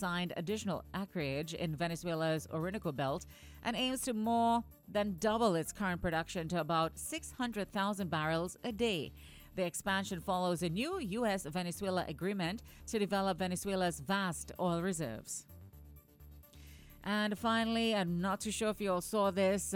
assigned additional acreage in Venezuela's Orinoco Belt and aims to more than double its current production to about 600,000 barrels a day. The expansion follows a new U.S.-Venezuela agreement to develop Venezuela's vast oil reserves. And finally, I'm not too sure if you all saw this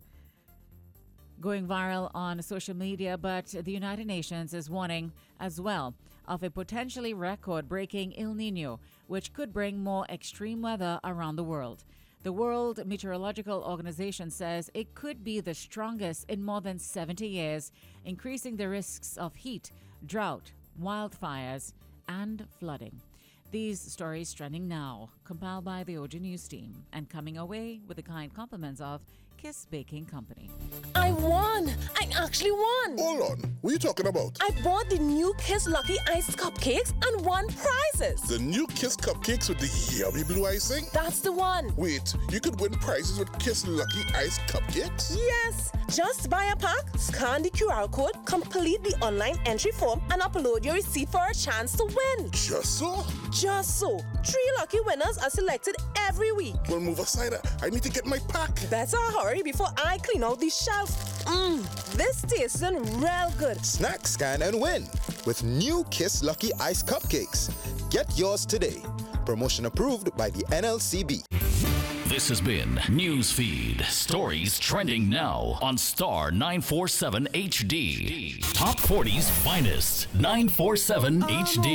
going viral on social media, but the United Nations is warning as well of a potentially record-breaking El Nino, which could bring more extreme weather around the world. The World Meteorological Organization says it could be the strongest in more than 70 years, increasing the risks of heat, drought, wildfires, and flooding. These stories trending now, compiled by the OG News team and coming away with the kind compliments of Kiss Baking Company. I won! I actually won! Hold on, what are you talking about? I bought the new Kiss Lucky Ice cupcakes and won prizes! The new Kiss cupcakes with the yummy blue icing? That's the one! Wait, you could win prizes with Kiss Lucky Ice cupcakes? Yes! Just buy a pack, scan the QR code, complete the online entry form, and upload your receipt for a chance to win! Just so? Just so. 3 lucky winners are selected every week. Well, move aside. I need to get my pack. Better hurry before I clean out the shelf. This tastes real good. Snack, scan, and win with new Kiss Lucky Ice Cupcakes. Get yours today. Promotion approved by the NLCB. This has been Newsfeed. Stories trending now on Star 947 HD. Top 40's finest 947 HD.